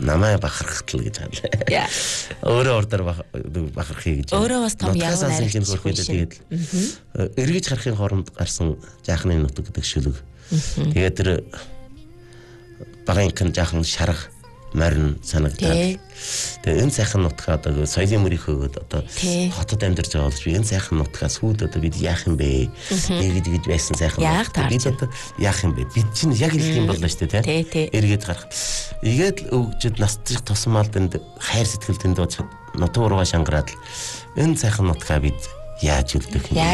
намаа бахархтал гэж хаалаа. Яа. Өөрөө урдаар бахархъя гэж. Өөрөө бас том яваа тэгээд эргэж харахын хооронд гарсан жаахны нутаг гэдэг шүлэг. Тэгээд тэр багынхан жаахан шарга марин санагдаад. Тэгээ энэ сайхан нутгаа одоо соёлын мөрийг хөөгд одоо хотод амьдарч байгаа болж би энэ сайхан нутгаа сүйд одоо бид яах юм бэ? Ингэж байсан сайхан. Бид одоо яах юм бэ? Бид чинь яг хэлэх юм болно шүү дээ, тий? Эргээд гарах. Игээд өвгжид настчих тусмаалд энд хайр сэтгэл дэнд нутаг руугаа шангараад энэ сайхан нутгаа бид яаж үлдэх юм бэ?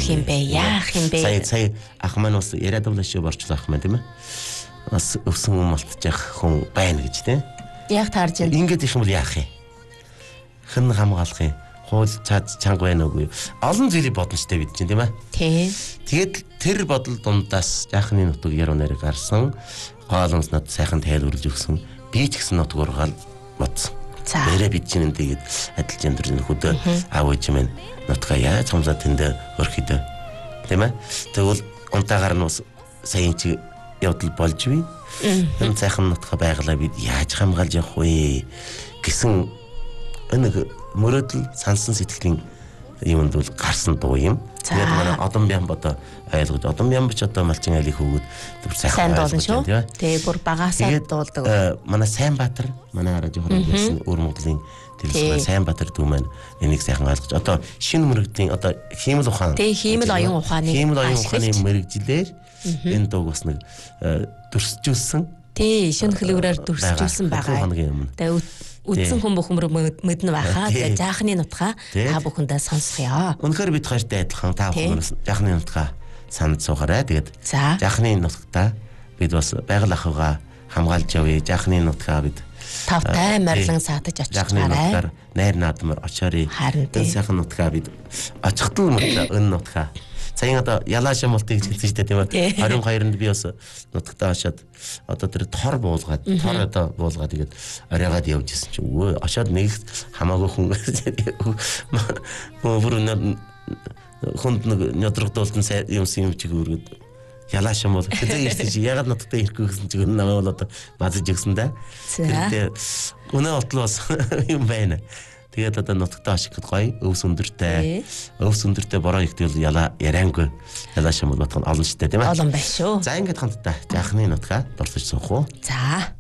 Яах юм бэ? Сая ах маань бас яриад өглөөшөө борчлоо ах маань тийм ээ. Бас өвсөн юм малтчих хүн байна гэж тийм. Яг таарж байна. Ингээд их юм бол яах юм? Хэн хамгаалах юм? Хууль чанга байна уугүй. Олон зүйлийг бодно ч тийм бид чинь тийм ээ. Тий. Тэгээд тэр бодол дундаас жаахны нутаг яруу нарыг гарсан. Гоолонс над сайхан тайлбарлаж өгсөн. Би ч гэсэн нутаг ургаал бодсон. Нэрээ бид чинь энэ тэгээд адилж амьдрын хөдөө аав ээж минь нутгаа яаж хамлаа тэндээ өрхөдөө. Тийм ээ. Тэгвэл унтаагаар нь бас сайн чи явдал болж би. Энэ сайхан нутгаа байгалаа бид яаж хамгаалж явах вэ гэсэн нэг мөрөөдөл сансан сэтгэлийн юмд бол гарсан дуу юм. Тэгээд манай Одон Бям бодоо айлгаж Одон Бям ч одоо малчин айлыг хөвгөд тэр сайхан дуулна шүү. Тэгээ бүр багасаа дуулдаг. Манай Сайнбаатар манай радио хорон байсан өр Монголын телевизээр Сайнбаатар дүү маань энийг сайхан айлгаж одоо шинэ мөрөгдлийн одоо хиймэл ухаан. Тэгээ хиймэл оюун ухааны мэрэгжилээр энэ дууг бас нэг дүрсжүүлсэн. Тий, шинэ хөлөөрөөр дүрсжүүлсэн байгаа. Тэгээ үдсэн хүн бүхэн мэднэ байхаа. Тэгээ жаахны нутгаа та бүхэндээ сонсгоё. Үнэхээр бид хоёртой адилхан та бүхэн жаахны нутгаа санд суугаарай. Тэгээд жаахны нутгата бид бас байгаль ахуйгаа хамгаалж явъя. Жаахны нутгаа бид тавтай морилон саатаж очихгаарай. Найр наадмаар очоорой. Энэ сайхан нутгаа бид очихтал мөртөө энэ нутгаа. Сая одоо ялааш мултыг хэлсэн шүү дээ тийм ээ. 22-нд би бас нутагтаа очоод одоо тэр тор буулгаад тэгээд оройгоод явж исэн чинь өө очоод нэг хамаагүй хүн хүнд нэг нёдрогдуултан юмсан юм чиг өргөд ялааш мул гэдэг ирсэн чи ягаад нутагтаа ирэхгүй гэсэн чинь намайг бол одоо базж өгсөн да. Тэгээд өнөө отлоо бас юм байна. Тэгээд одоо нутагтаа ашиг гоё өвс өндөртэй бороо ихтэл яла яриангүй ялаа шамбал батхан олон штэ тийм ээ. Олон байна шүү. За ингээд хамтдаа жаахны нутгаа дурсаж суух уу. За